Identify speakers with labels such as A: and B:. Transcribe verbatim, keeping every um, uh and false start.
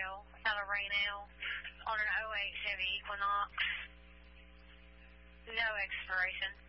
A: L, out of Rainelle, on an oh eight Chevy Equinox. No expiration.